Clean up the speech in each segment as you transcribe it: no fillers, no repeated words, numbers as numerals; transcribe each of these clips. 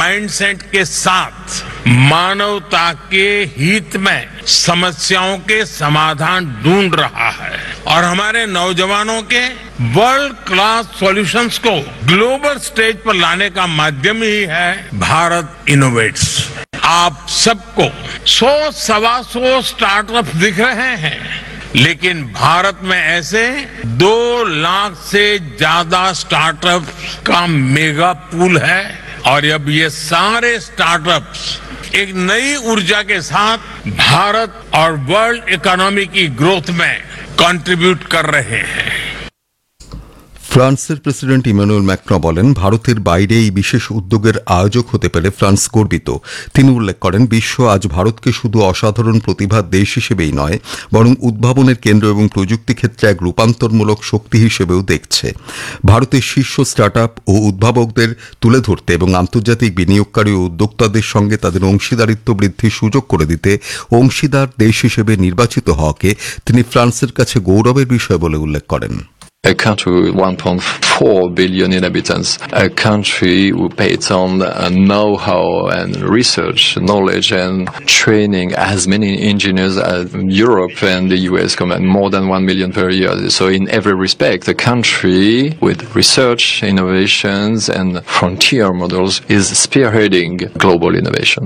Mindset के साथ मानवता के हित में समस्याओं के समाधान ढूंढ रहा है और हमारे नौजवानों के वर्ल्ड क्लास सॉल्यूशंस को ग्लोबल स्टेज पर लाने का माध्यम ही है भारत इनोवेट्स। आप सबको 100-125 स्टार्टअप दिख रहे हैं, लेकिन भारत में ऐसे 2 लाख से ज्यादा स्टार्टअप्स का मेगा पूल है और अब ये सारे स्टार्टअप्स एक नई ऊर्जा के साथ भारत और वर्ल्ड इकोनॉमी की ग्रोथ में कंट्रीब्यूट कर रहे हैं। ফ্রান্সের প্রেসিডেন্ট ইমানুয়েল ম্যাক্রঁ বলেন, ভারতের বাইরে এই বিশেষ উদ্যোগের আয়োজক হতে পেরে ফ্রান্স গর্বিত। তিনি উল্লেখ করেন, বিশ্ব আজ ভারতকে শুধু অসাধারণ প্রতিভার দেশ হিসেবেই নয়, বরং উদ্ভাবনের কেন্দ্র এবং প্রযুক্তি ক্ষেত্রে এক রূপান্তরমূলক শক্তি হিসেবেও দেখছে। ভারতের শীর্ষ স্টার্টআপ ও উদ্ভাবকদের তুলে ধরতে এবং আন্তর্জাতিক বিনিয়োগকারী ও উদ্যোক্তাদের সঙ্গে তাদের অংশীদারিত্ব বৃদ্ধির সুযোগ করে দিতে অংশীদার দেশ হিসেবে নির্বাচিত হওয়াকে তিনি ফ্রান্সের কাছে গৌরবের বিষয় বলে উল্লেখ করেন। A country with 1.4 billion inhabitants, a country who pays on know-how and research, knowledge and training as many engineers as Europe and the US combined, more than 1 million per year. So in every respect, a country with research, innovations and frontier models is spearheading global innovation.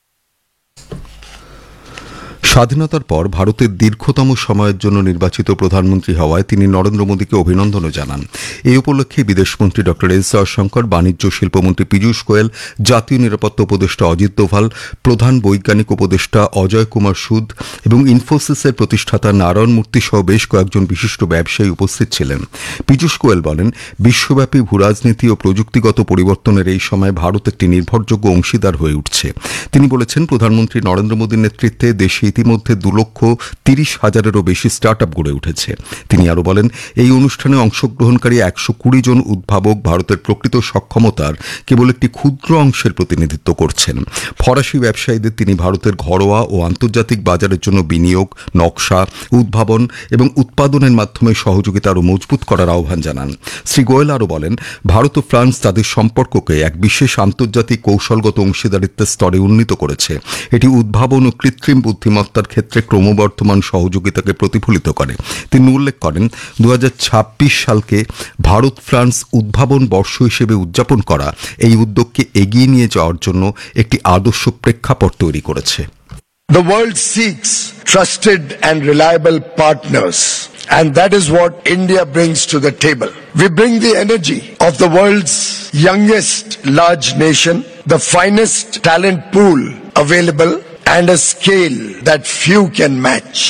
স্বাধীনতার পর ভারতের দীর্ঘতম সময়ের জন্য নির্বাচিত প্রধানমন্ত্রী হওয়ায় তিনি নরেন্দ্র মোদীকে অভিনন্দনও জানান। এই উপলক্ষে বিদেশমন্ত্রী ড এস জয়শঙ্কর, বাণিজ্য শিল্পমন্ত্রী পীযূষ গোয়েল, জাতীয় নিরাপত্তা উপদেষ্টা অজিত দোভাল, প্রধান বৈজ্ঞানিক উপদেষ্টা অজয় কুমার সুদ এবং ইনফোসিসের প্রতিষ্ঠাতা নারায়ণ মূর্তি সহ বেশ কয়েকজন বিশিষ্ট ব্যবসায়ী উপস্থিত ছিলেন। পীযূষ গোয়েল বলেন, বিশ্বব্যাপী ভূরাজনীতি ও প্রযুক্তিগত পরিবর্তনের এই সময় ভারত একটি নির্ভরযোগ্য অংশীদার হয়ে উঠছে। তিনি বলেছেন, প্রধানমন্ত্রী নরেন্দ্র মোদীর নেতৃত্বে দেশে ইতিমধ্যে 2,30,000-এরও বেশি স্টার্টআপ গড়ে উঠেছে। তিনি আরও বলেন, এই অনুষ্ঠানে অংশগ্রহণকারী 120 জন উদ্ভাবক ভারতের প্রকৃত সক্ষমতার কেবল একটি ক্ষুদ্র অংশের প্রতিনিধিত্ব করছেন। ফরাসি ব্যবসায়ীদের তিনি ভারতের ঘরোয়া ও আন্তর্জাতিক বাজারের জন্য বিনিয়োগ, নকশা, উদ্ভাবন এবং উৎপাদনের মাধ্যমে সহযোগিতা আরও মজবুত করার আহ্বান জানান। শ্রী গোয়েল আরও বলেন, ভারত ও ফ্রান্স তাদের সম্পর্ককে এক বিশেষ আন্তর্জাতিক কৌশলগত অংশীদারিত্বের স্তরে উন্নীত করেছে। এটি উদ্ভাবন ও কৃত্রিম বুদ্ধিমত্তার ক্ষেত্রে ক্রমবর্ধমান সহযোগিতাকে প্রতিফলিত করে। তিনি উল্লেখ করেন, 2026 সালকে ভারত ফ্রান্স উদ্ভাবন বর্ষ হিসেবে উদযাপন করা এই উদ্যোগকে এগিয়ে নিয়ে যাওয়ার জন্য একটি আদর্শ প্রেক্ষাপট তৈরি করেছে। The world seeks trusted and reliable partners, and that is what India brings to the table. We bring the energy of the world's youngest large nation, the finest talent pool available, and a scale that few can match.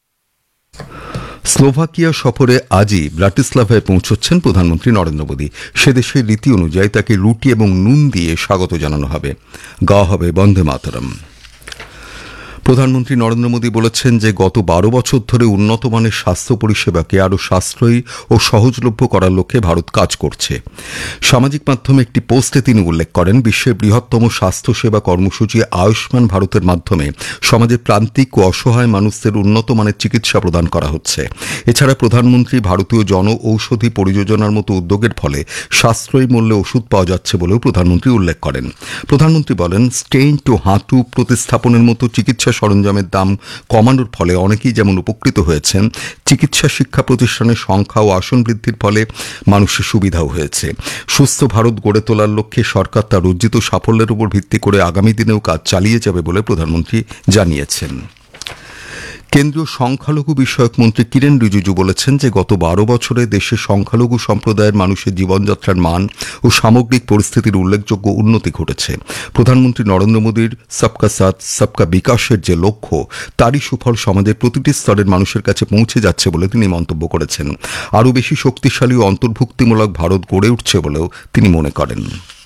Slovakia সফরে আজই ব্রাটিস্লাভায় পৌঁছচ্ছেন প্রধানমন্ত্রী নরেন্দ্র মোদী। সে দেশের রীতি অনুযায়ী তাকে রুটি এবং নুন দিয়ে স্বাগত জানানো হবে। গাওয়া হবে বন্দে মাতরম। প্রধানমন্ত্রী নরেন্দ্র মোদী বলেছেন যে গত 12 বছর ধরে উন্নত মানের স্বাস্থ্য পরিষেবাকে আরও সাশ্রয়ী ও সহজলভ্য করার লক্ষ্যে ভারত কাজ করছে। সামাজিক মাধ্যমে একটি পোস্টে তিনি উল্লেখ করেন, বিশ্বের বৃহত্তম স্বাস্থ্যসেবা কর্মসূচি আয়ুষ্মান ভারতের মাধ্যমে সমাজের প্রান্তিক ও অসহায় মানুষদের উন্নত মানের চিকিৎসা প্রদান করা হচ্ছে। এছাড়া প্রধানমন্ত্রী ভারতীয় জন ঔষধি পরিযোজনার মতো উদ্যোগের ফলে সাশ্রয়ী মূল্যে ওষুধ পাওয়া যাচ্ছে বলেও প্রধানমন্ত্রী উল্লেখ করেন। প্রধানমন্ত্রী বলেন, স্টেইন টু হাঁটু প্রতিস্থাপনের মতো চিকিৎসা সরঞ্জামের দাম কমানোর ফলে অনেকেই যেমন উপকৃত হয়েছেন, চিকিৎসা শিক্ষা প্রতিষ্ঠানের সংখ্যা ও আসন বৃদ্ধির ফলে মানুষের সুবিধাও হয়েছে। সুস্থ ভারত গড়ে তোলার লক্ষ্যে সরকার তার অর্জিত সাফল্যের উপর ভিত্তি করে আগামী দিনেও কাজ চালিয়ে যাবে বলে প্রধানমন্ত্রী জানিয়েছেন। কেন্দ্রীয় সংখ্যালঘু বিষয়ক মন্ত্রী কিরেন রিজিজু বলেছেন যে গত 12 বছরে দেশের সংখ্যালঘু সম্প্রদায়ের মানুষের জীবনযাত্রার মান ও সামগ্রিক পরিস্থিতির উল্লেখযোগ্য উন্নতি ঘটেছে। প্রধানমন্ত্রী নরেন্দ্র মোদীর সবকা সাথ সবকা বিকাশের যে লক্ষ্য, তারই সুফল সমাজের প্রতিটি স্তরের মানুষের কাছে পৌঁছে যাচ্ছে বলে তিনি মন্তব্য করেছেন। আরও বেশি শক্তিশালী ও অন্তর্ভুক্তিমূলক ভারত গড়ে উঠছে বলেও তিনি মনে করেন।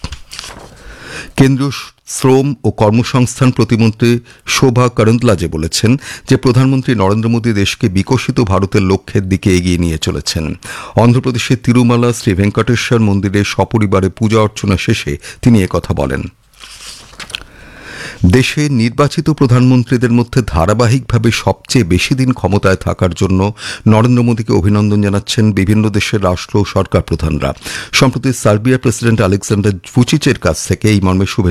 কেন্দ্রীয় শ্রম ও কর্মসংস্থান প্রতিমন্ত্রী শোভা করন্দলাজে বলেছেন যে প্রধানমন্ত্রী নরেন্দ্র মোদী দেশকে বিকশিত ভারতের লক্ষ্যের দিকে এগিয়ে নিয়ে চলেছেন। অন্ধ্রপ্রদেশের তিরুমালা শ্রী ভেঙ্কটেশ্বর মন্দিরে সপরিবারে পূজা অর্চনা শেষে তিনি একথা বলেন। দেশে নির্বাচিত প্রধানমন্ত্রীদের মধ্যে ধারাবাহিকভাবে সবচেয়ে বেশি দিন ক্ষমতায় থাকার জন্য নরেন্দ্র মোদীকে অভিনন্দন জানাচ্ছেন বিভিন্ন দেশের রাষ্ট্র ও সরকার প্রধানরা। সম্প্রতি সার্বিয়ার প্রেসিডেন্ট আলেকজান্ডার ভুচিচের কাছ থেকে এই মর্মে শুভেচ্ছা